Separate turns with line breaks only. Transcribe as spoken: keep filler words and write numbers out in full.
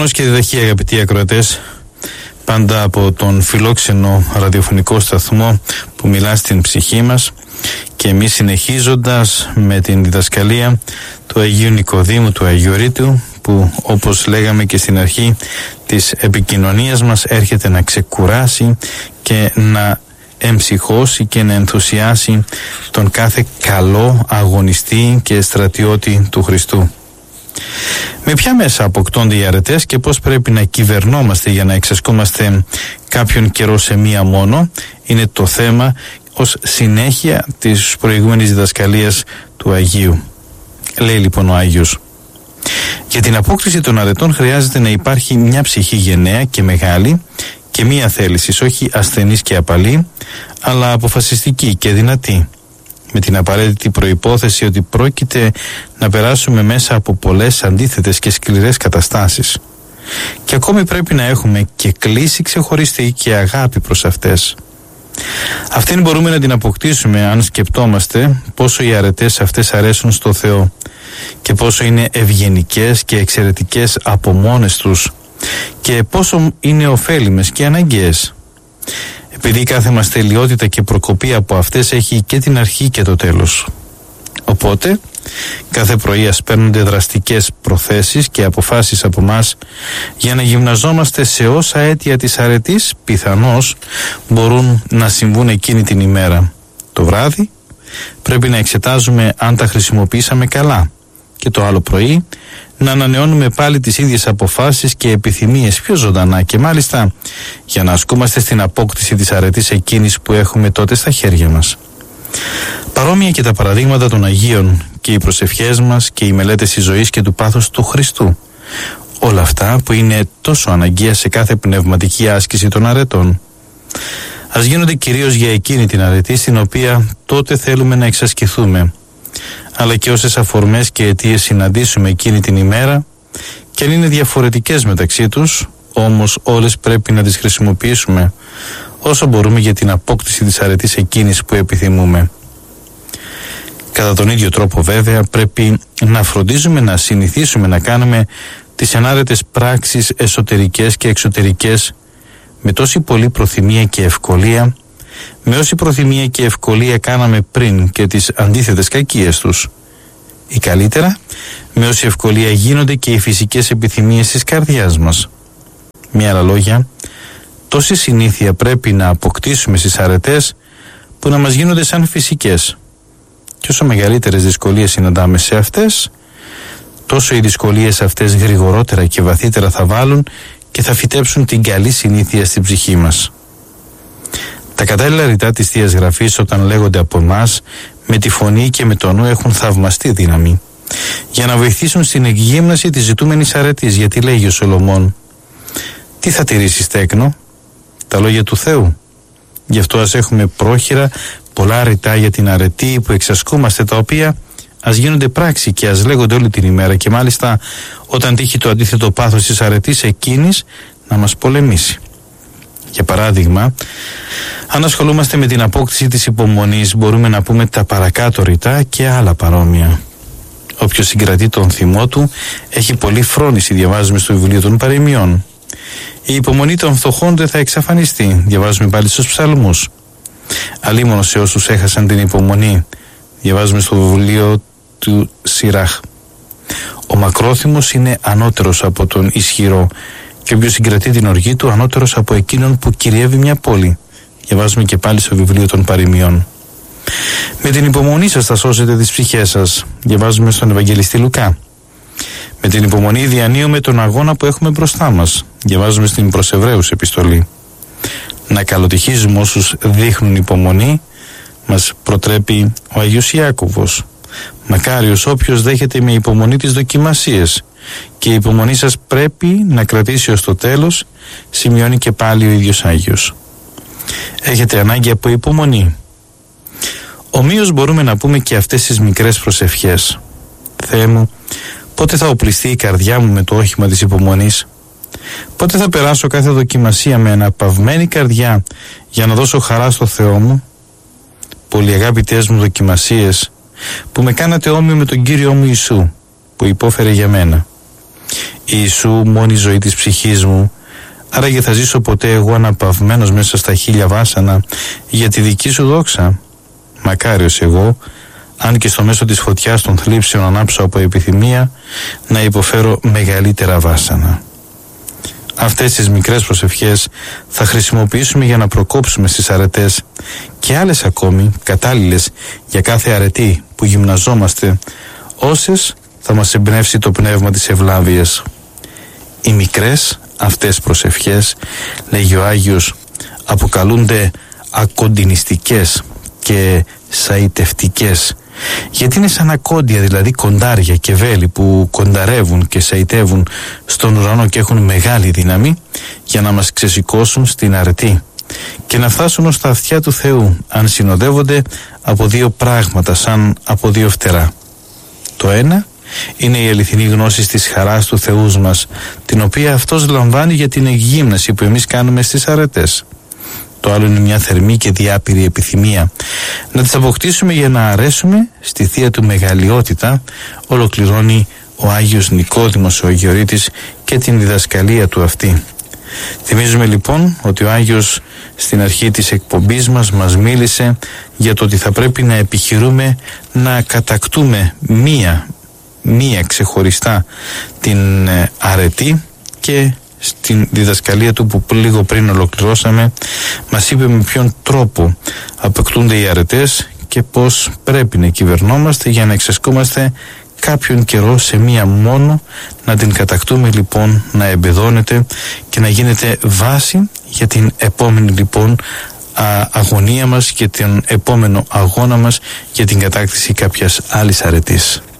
Γεγονός και διδαχή, αγαπητοί ακροατές, πάντα από τον φιλόξενο ραδιοφωνικό σταθμό που μιλά στην ψυχή μας, και εμείς συνεχίζοντας με την διδασκαλία του Αγίου Νικοδήμου, του Αγίου Ρήτου, που όπως λέγαμε και στην αρχή της επικοινωνίας μας έρχεται να ξεκουράσει και να εμψυχώσει και να ενθουσιάσει τον κάθε καλό αγωνιστή και στρατιώτη του Χριστού. Με ποια μέσα αποκτώνται οι αρετές και πώς πρέπει να κυβερνόμαστε για να εξασκόμαστε κάποιον καιρό σε μία μόνο, είναι το θέμα ως συνέχεια της προηγούμενης διδασκαλίας του Αγίου. Λέει λοιπόν ο Άγιος: για την απόκτηση των αρετών χρειάζεται να υπάρχει μια ψυχή γενναία και μεγάλη και μία θέληση, όχι ασθενής και απαλή, αλλά αποφασιστική και δυνατή, με την απαραίτητη προϋπόθεση ότι πρόκειται να περάσουμε μέσα από πολλές αντίθετες και σκληρές καταστάσεις. Και ακόμη πρέπει να έχουμε και κλίση ξεχωριστή και αγάπη προς αυτές. Αυτήν μπορούμε να την αποκτήσουμε αν σκεπτόμαστε πόσο οι αρετές αυτές αρέσουν στο Θεό και πόσο είναι ευγενικές και εξαιρετικές από μόνες τους και πόσο είναι ωφέλιμες και αναγκαίες. Επειδή κάθε μας τελειότητα και προκοπή από αυτές έχει και την αρχή και το τέλος. Οπότε, κάθε πρωί ας παίρνονται δραστικές προθέσεις και αποφάσεις από μας για να γυμναζόμαστε σε όσα αίτια της αρετής πιθανώς μπορούν να συμβούν εκείνη την ημέρα. Το βράδυ πρέπει να εξετάζουμε αν τα χρησιμοποιήσαμε καλά και το άλλο πρωί να ανανεώνουμε πάλι τις ίδιες αποφάσεις και επιθυμίες πιο ζωντανά και μάλιστα για να ασκούμαστε στην απόκτηση της αρετής εκείνης που έχουμε τότε στα χέρια μας. Παρόμοια και τα παραδείγματα των Αγίων και οι προσευχές μας και οι μελέτες της ζωής και του πάθους του Χριστού. Όλα αυτά που είναι τόσο αναγκαία σε κάθε πνευματική άσκηση των αρετών. Ας γίνονται κυρίως για εκείνη την αρετή στην οποία τότε θέλουμε να εξασκηθούμε, αλλά και όσες αφορμές και αιτίες συναντήσουμε εκείνη την ημέρα, και αν είναι διαφορετικές μεταξύ τους, όμως όλες πρέπει να τις χρησιμοποιήσουμε όσο μπορούμε για την απόκτηση της αρετής εκείνης που επιθυμούμε. Κατά τον ίδιο τρόπο βέβαια πρέπει να φροντίζουμε να συνηθίσουμε να κάνουμε τις ενάρετες πράξεις εσωτερικές και εξωτερικές με τόση πολύ προθυμία και ευκολία, με όση προθυμία και ευκολία κάναμε πριν και τις αντίθετες κακίες τους, ή καλύτερα με όση ευκολία γίνονται και οι φυσικές επιθυμίες της καρδιάς μας. Με άλλα λόγια, τόση συνήθεια πρέπει να αποκτήσουμε στις αρετές που να μας γίνονται σαν φυσικές, και όσο μεγαλύτερες δυσκολίες συναντάμε σε αυτές, τόσο οι δυσκολίες αυτές γρηγορότερα και βαθύτερα θα βάλουν και θα φυτέψουν την καλή συνήθεια στην ψυχή μας. Τα κατάλληλα ρητά της Θείας Γραφής, όταν λέγονται από εμάς, με τη φωνή και με το νου έχουν θαυμαστή δύναμη για να βοηθήσουν στην εκγύμναση της ζητούμενης αρετής, γιατί λέγει ο Σολομών: τι θα τηρήσεις τέκνο? Τα λόγια του Θεού. Γι' αυτό ας έχουμε πρόχειρα πολλά ρητά για την αρετή που εξασκούμαστε, τα οποία ας γίνονται πράξη και ας λέγονται όλη την ημέρα, και μάλιστα όταν τύχει το αντίθετο πάθος της αρετής εκείνης να μας πολεμήσει. Για παράδειγμα, αν ασχολούμαστε με την απόκτηση της υπομονής, μπορούμε να πούμε τα παρακάτω ρητά και άλλα παρόμοια. Όποιος συγκρατεί τον θυμό του έχει πολλή φρόνηση, διαβάζουμε στο βιβλίο των Παροιμιών. Η υπομονή των φτωχών δεν θα εξαφανιστεί, διαβάζουμε πάλι στους Ψαλμούς. Αλίμονο σε όσους έχασαν την υπομονή, διαβάζουμε στο βιβλίο του Σιράχ. Ο μακρόθυμος είναι ανώτερος από τον ισχυρό, και όποιος συγκρατεί την οργή του ανώτερος από εκείνον που κυριεύει μια πόλη, διαβάζουμε και πάλι στο βιβλίο των Παροιμιών. Με την υπομονή σας θα σώσετε τις ψυχές σας, διαβάζουμε στον Ευαγγελιστή Λουκά. Με την υπομονή διανύουμε τον αγώνα που έχουμε μπροστά μας, διαβάζουμε στην προς Εβραίους επιστολή. Να καλοτυχίζουμε όσους δείχνουν υπομονή, μας προτρέπει ο Αγίος Ιάκωβος. Μακάριος όποιος δέχεται με υπομονή τις δοκιμασίες, και η υπομονή σας πρέπει να κρατήσει ως το τέλος, σημειώνει και πάλι ο ίδιος Άγιος. Έχετε ανάγκη από υπομονή. Ομοίως μπορούμε να πούμε και αυτές τις μικρές προσευχές. Θεέ μου, πότε θα οπλιστεί η καρδιά μου με το όχημα της υπομονής? Πότε θα περάσω κάθε δοκιμασία με αναπαυμένη καρδιά για να δώσω χαρά στο Θεό μου? Πολύ αγάπητές μου δοκιμασίες που με κάνατε όμοιο με τον Κύριό μου Ιησού, που υπόφερε για μένα. Ιησού, μόνη ζωή της ψυχής μου, άραγε θα ζήσω ποτέ εγώ αναπαυμένος μέσα στα χίλια βάσανα για τη δική σου δόξα? Μακάριος εγώ, αν και στο μέσο της φωτιάς των θλίψεων ανάψω από επιθυμία, να υποφέρω μεγαλύτερα βάσανα. Αυτές τις μικρές προσευχές θα χρησιμοποιήσουμε για να προκόψουμε στις αρετές και άλλες ακόμη κατάλληλες για κάθε αρετή που γυμναζόμαστε, όσες θα μας εμπνεύσει το πνεύμα της ευλάβειας. Οι μικρές αυτές προσευχές, λέγει ο Άγιος, αποκαλούνται ακοντινιστικές και σαϊτευτικές, γιατί είναι σαν ακόντια, δηλαδή κοντάρια και βέλη που κονταρεύουν και σαϊτεύουν στον ουρανό και έχουν μεγάλη δύναμη για να μας ξεσηκώσουν στην αρετή και να φτάσουν ως τα αυτιά του Θεού, αν συνοδεύονται από δύο πράγματα, σαν από δύο φτερά. Το ένα είναι η αληθινή γνώση της χαράς του Θεού μας, την οποία Αυτός λαμβάνει για την εκγύμναση που εμείς κάνουμε στις αρετές. Το άλλο είναι μια θερμή και διάπειρη επιθυμία να τις αποκτήσουμε για να αρέσουμε στη Θεία Του μεγαλειότητα, ολοκληρώνει ο Άγιος Νικόδημος ο Αγιορείτης και την διδασκαλία του αυτή. Θυμίζουμε λοιπόν ότι ο Άγιος στην αρχή της εκπομπής μας μας μίλησε για το ότι θα πρέπει να επιχειρούμε να κατακτούμε μία, μία ξεχωριστά την αρετή, και στην διδασκαλία του που λίγο πριν ολοκληρώσαμε μας είπε με ποιον τρόπο αποκτούνται οι αρετές και πώς πρέπει να κυβερνόμαστε για να εξασκόμαστε κάποιον καιρό σε μία μόνο, να την κατακτούμε λοιπόν, να εμπεδώνεται και να γίνεται βάση για την επόμενη λοιπόν α, αγωνία μας και τον επόμενο αγώνα μας για την κατάκτηση κάποιας άλλης αρετής.